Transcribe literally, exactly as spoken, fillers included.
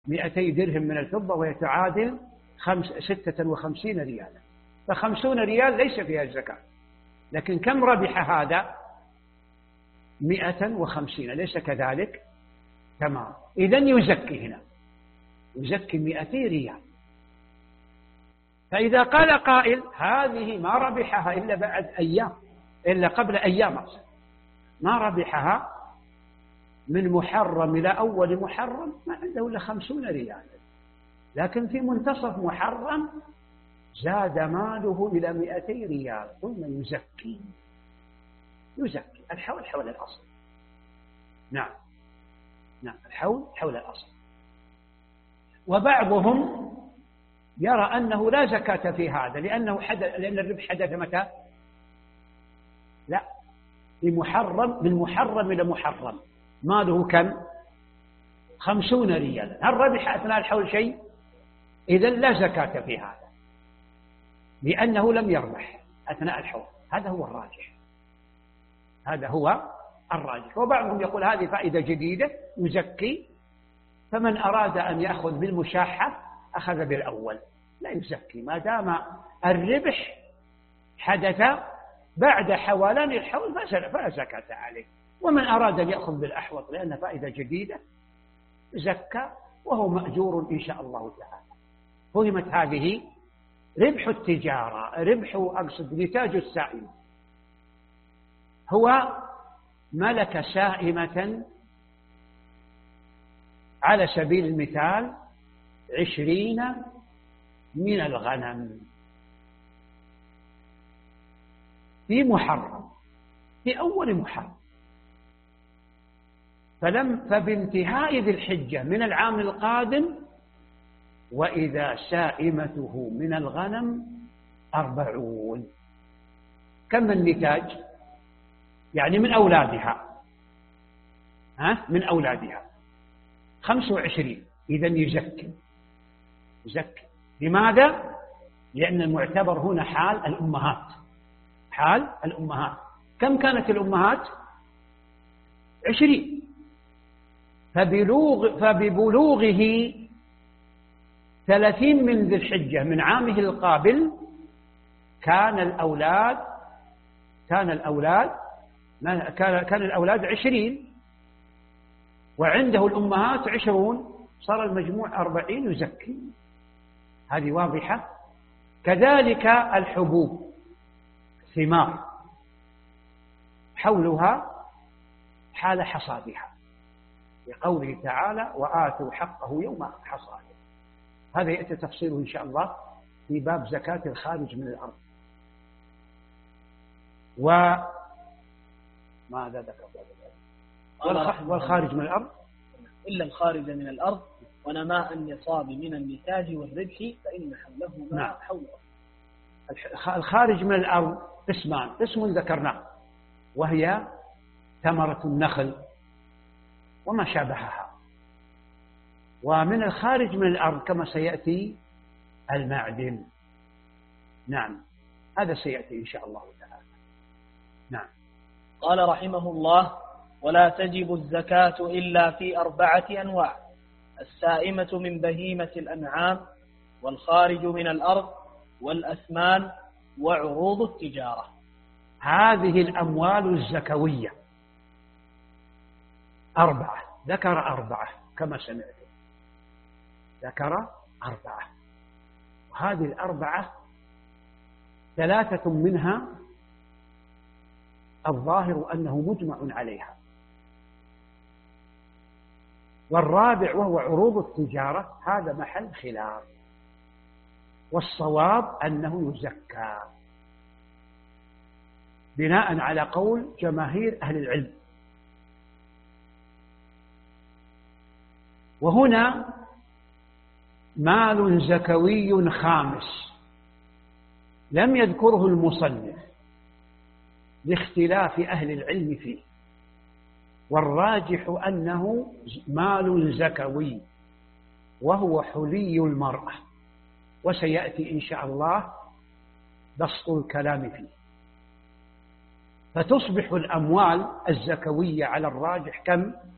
مئتي درهم من الفضة وهي تعادل خمس ستة وخمسين ريالا، فخمسون ريال ليس فيها الزكاة. لكن كم ربح هذا؟ مئة وخمسين، ليس كذلك؟ تمام. إذن يزكي هنا، يزكي مئتي ريال. فإذا قال قائل هذه ما ربحها إلا بعد أيام، إلا قبل أيام أصلا، ما ربحها من محرم إلى أول محرم، ما عنده إلا خمسون ريال، لكن في منتصف محرم زاد ماله إلى مئتي ريال، ثم يزكي يزكي الحول حول الأصل. نعم نعم الحول حول الأصل. وبعضهم يرى أنه لا زكاة في هذا لأنه حدث، لأن الربح حدث متى؟ لا، في محرم، من محرم إلى محرم، ماله كم؟ خمسون ريالا. هل ربح أثناء الحول شيء؟ إذن لا زكاة في هذا لأنه لم يربح أثناء الحول. هذا هو الراجح، هذا هو الراجح. وبعضهم يقول هذه فائدة جديدة يزكي، فمن أراد أن يأخذ بالمشاحة أخذ بالأول، لا يزكي ما دام الربح حدث بعد حولان الحول فلا زكاة عليه. ومن أراد أن يأخذ بالأحوط لأن فائدة جديدة زكى وهو مأجور إن شاء الله تعالى. فهمت هذه؟ ربح التجارة، ربح أقصد نتاج السائمة، هو ملك سائمة على سبيل المثال عشرين من الغنم في محرم، في أول محرم، فلم فبانتهاء ذي الحجة من العام القادم وإذا سائمته من الغنم أربعون. كم النتاج؟ يعني من أولادها، ها من أولادها خمس وعشرين. إذن يزكي يزكي. لماذا؟ لأن المعتبر هنا حال الأمهات، حال الأمهات. كم كانت الأمهات؟ عشرين. فبلوغ فببلوغه ثلاثين من ذي الحجة من عامه القابل كان الأولاد كان الأولاد كان كان الأولاد عشرين، وعنده الأمهات عشرون، صار المجموع أربعين يزكي. هذه واضحة. كذلك الحبوب، ثمار، حولها حال حصادها، لقوله تعالى وآتوا حقه يوم حصاده. هذا يأتي تفصيله إن شاء الله في باب زكاة الخارج من الأرض. وماذا ذكر؟ والخارج من الأرض إلا الخارج من الأرض ونماء النصاب من النتاج والربح فإن حوله ما نعم. حوله. الخارج من الأرض قسمان، قسم ذكرناه وهي ثمرة النخل وما شابهها، ومن الخارج من الأرض كما سيأتي المعدن. نعم هذا سيأتي إن شاء الله تعالى. نعم. قال رحمه الله ولا تجب الزكاة إلا في أربعة أنواع: السائمة من بهيمة الأنعام، والخارج من الأرض، والأثمان، وعروض التجارة. هذه الأموال الزكوية أربعة، ذكر أربعة كما سمعت، ذكر أربعة، وهذه الأربعة ثلاثة منها الظاهر أنه مجمع عليها، والرابع وهو عروض التجارة هذا محل خلاف، والصواب أنه يزكى بناء على قول جماهير أهل العلم. وهنا مال زكوي خامس لم يذكره المصنف لاختلاف أهل العلم فيه، والراجح أنه مال زكوي وهو حلي المرأة، وسيأتي إن شاء الله بسط الكلام فيه. فتصبح الأموال الزكوية على الراجح كم؟